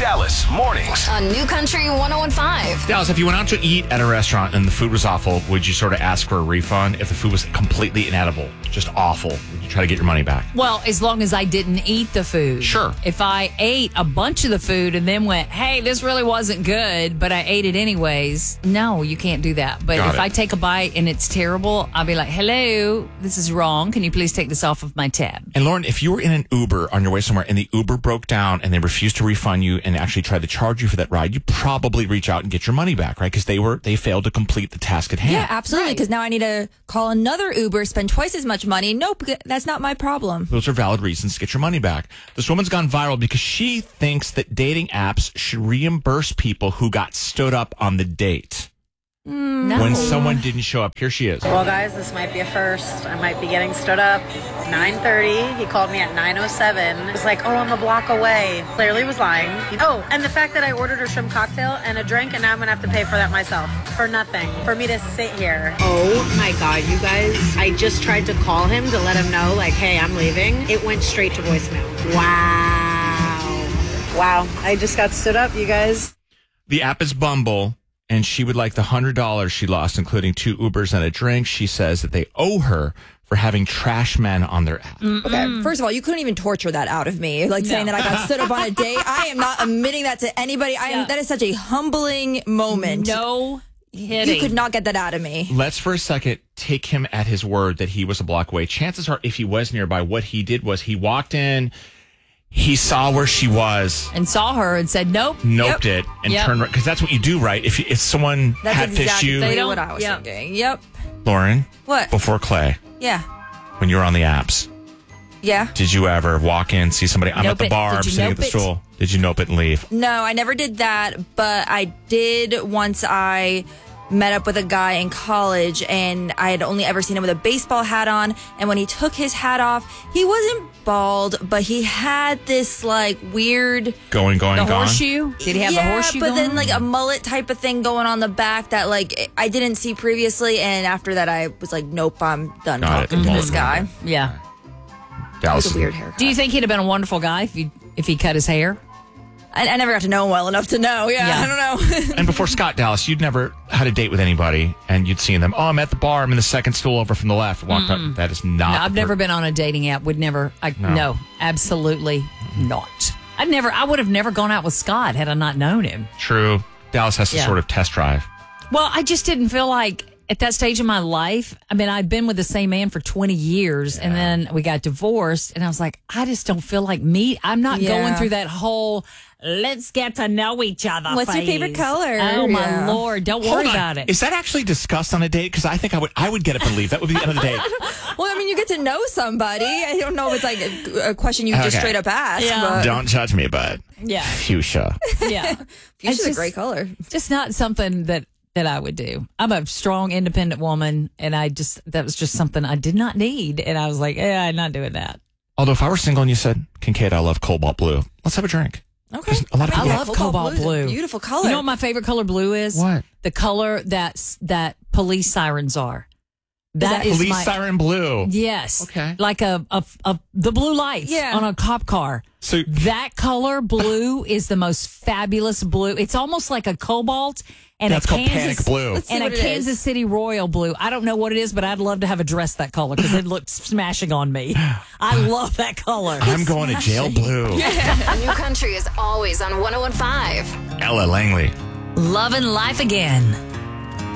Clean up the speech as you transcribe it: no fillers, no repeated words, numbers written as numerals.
Dallas mornings. On New Country 101.5. Dallas, if you went out to eat at a restaurant and the food was awful, would you sort of ask for a refund? If the food was completely inedible, just awful, would you try to get your money back? Well, as long as I didn't eat the food. Sure. If I ate a bunch of the food and then went, hey, this really wasn't good, but I ate it anyways, no, you can't do that. But if I take a bite and it's terrible, I'll be like, hello, this is wrong. Can you please take this off of my tab? And Lauren, if you were in an Uber on your way somewhere and the Uber broke down and they refused to refund you and actually tried to charge you for that ride, you probably reach out and get your money back, right? Because they failed to complete the task at hand. Yeah, absolutely. Because now I need to call another Uber, spend twice as much money. Nope, that's not my problem. Those are valid reasons to get your money back. This woman's gone viral because she thinks that dating apps should reimburse people who got stood up on the date. No. When someone didn't show up. Here she is. Well, guys, this might be a first. I might be getting stood up. 9:30. He called me at 9:07. It was like, oh, I'm a block away. Clearly was lying. Oh, and the fact that I ordered a shrimp cocktail and a drink, and now I'm going to have to pay for that myself. For nothing. For me to sit here. Oh, my God, you guys. I just tried to call him to let him know, like, hey, I'm leaving. It went straight to voicemail. Wow. I just got stood up, you guys. The app is Bumble. And she would like the $100 she lost, including 2 Ubers and a drink. She says that they owe her for having trash men on their app. Okay, first of all, you couldn't even torture that out of me. Like saying that I got stood up on a date. I am not admitting that to anybody. That is such a humbling moment. No kidding. You could not get that out of me. Let's for a second take him at his word that he was a block away. Chances are, if he was nearby, what he did was he walked in, he saw where she was. And saw her and said, nope. Noped it and turned around. Because that's what you do, right? If someone That's exactly you. what I was thinking. Yep. Lauren. What? Before Clay. Yeah. When you were on the apps. Yeah. Did you ever walk in, see somebody? I'm at the bar, I'm sitting at the stool. Did you nope it and leave? No, I never did that. But I did once I met up with a guy in college, and I had only ever seen him with a baseball hat on. And when he took his hat off, he wasn't bald, but he had this like weird going horseshoe. Did he have a horseshoe? But then like a mullet type of thing going on the back that like I didn't see previously. And after that, I was like, nope, I'm done talking to this guy. Yeah, Dallas. It was a weird haircut. Do you think he'd have been a wonderful guy if he cut his hair? I never got to know him well enough to know. Yeah. I don't know. And before Scott, Dallas, you'd never had a date with anybody and you'd seen them. Oh, I'm at the bar. I'm in the second stool over from the left. Walked up. That is not. No, I've never been on a dating app. Would never. No, absolutely not. I would have never gone out with Scott had I not known him. True. Dallas has to sort of test drive. Well, I just didn't feel like at that stage of my life, I mean, I'd been with the same man for 20 years and then we got divorced and I was like, I just don't feel like me. I'm not going through that whole let's get to know each other What's phase. your favorite color? Oh, my Lord. Don't worry about it. Is that actually discussed on a date? Because I think I would get up and leave. That would be the end of the date. Well, I mean, you get to know somebody. I don't know if it's like a question you just straight up ask. Yeah. But Don't judge me, but fuchsia. Yeah. fuchsia's a great color. Just not something that I would do. I'm a strong, independent woman, and that was just something I did not need. And I was like, I'm not doing that. Although if I were single and you said, Kincaid, I love cobalt blue, let's have a drink. Okay. A lot of I people love cobalt blue. Beautiful color. You know what my favorite color blue is? What? The color that police sirens are. That is police siren blue. Yes. Okay. Like the blue lights on a cop car. So that color blue is the most fabulous blue. It's almost like a cobalt and that's called panic blue. And a Kansas City Royal blue. I don't know what it is, but I'd love to have a dress that color because it looks smashing on me. I love that color. I'm going to jail blue. New Country is always on 101.5. Ella Langley. Loving life again.